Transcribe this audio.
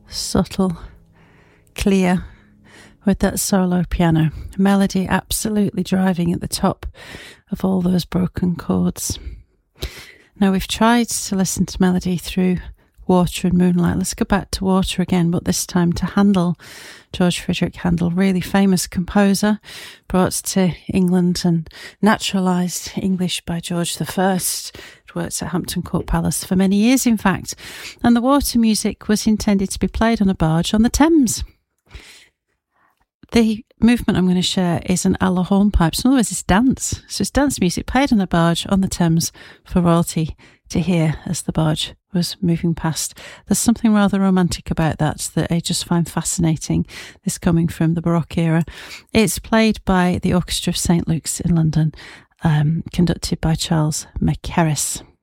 subtle, clear, with that solo piano. Melody absolutely driving at the top of all those broken chords. Now, we've tried to listen to melody through Water and Moonlight. Let's go back to Water again, but this time to Handel, George Frideric Handel, really famous composer, brought to England and naturalised English by George I. It worked at Hampton Court Palace for many years, in fact. And the water music was intended to be played on a barge on the Thames. The movement I'm going to share is an a la hornpipe. So in other words, it's dance. So it's dance music played on a barge on the Thames for royalty to hear as the barge was moving past. There's something rather romantic about that I just find fascinating, this coming from the Baroque era. It's played by the Orchestra of St Luke's in London, conducted by Charles Mackerras.